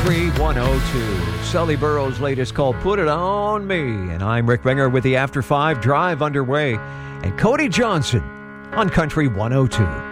Country 102. Sully Burrows' latest called Put It On Me. And I'm Rick Wenger with the After 5 Drive underway. And Cody Johnson on Country 102.